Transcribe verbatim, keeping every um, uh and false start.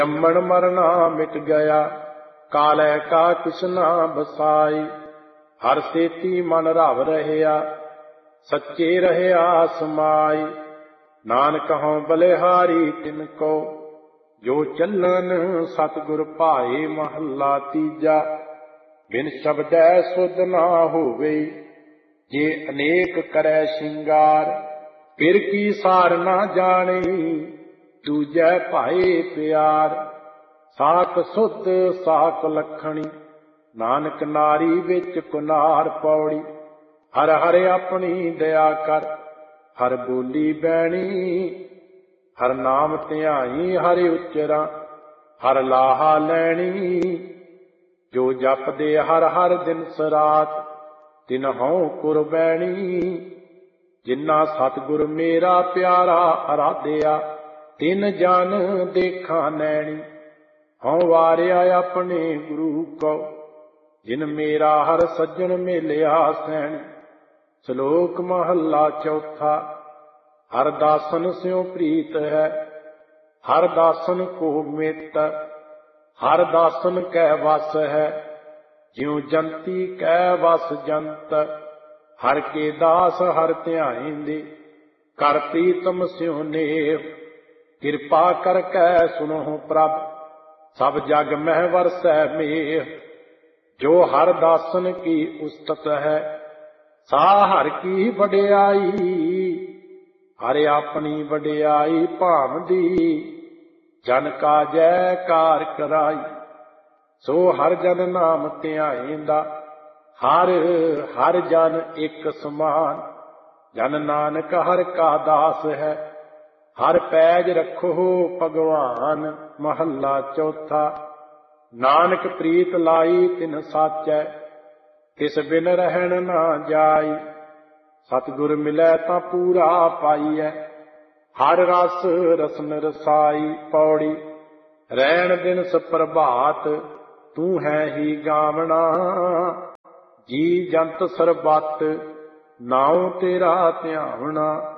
जम्मण मरना मिट गया, कालै का किस ना बसाई। हर सेती मन रव रहया, सच्चे रहया समाई। नानक हों बलिहारी तिनको, जो चलन सतगुर भाए। महला तीजा। बिन शब्दै सुध ना होवे, जे अनेक करै श्रृंगार। पिर की सार ना जाने, दूजै भाए प्यार। साक सुध साक लखणी, नानक नारी विच कुनार। पौड़ी। हर हर अपनी दया कर, हर बोली बैणी। हर नाम ध्याई हरि उचरा, हर लाहा लैणी। जो जपदे हर हर दिन सरात, तिन हों कुरबैणी। जिन्ना सतगुर मेरा प्यारा आराध्या, तिन जन देखा नैणी। हों वारिया अपने गुरु को, जिन मेरा हर सज्जन मेलिया सैणी। श्लोक महला चौथा। हर दासन स्यों प्रीत है, हर दासन को मित। हर दासन कै वस है, ज्यों जंती कै वस जंत। हर के दास हर ध्याएंदे, कर प्रीतम स्यों नेह। किरपा करकै सुनो प्रभ, सब जग मह वरसै मेह। जो हर दासन की उस्तत है, सा हर की वडियाई। हर अपनी वडियाई भावदी, जन का जयकार कराई। सो हर जन नाम ध्याएंदा, हर हर जन एक समान। जन नानक हर का दास है, हर पैज रखो भगवान। महला चौथा। नानक प्रीत लाई तिन साचै, तिस बिन रहन ना जाई। सतगुर मिलै तां पूरा पाईऐ, हर रस रसन रसाई। पौड़ी। रैण दिन सुप्रभात, तू है ही गावना। जी जंत सरबत, नाਉ तेरा ਧਿਆਵਣਾ।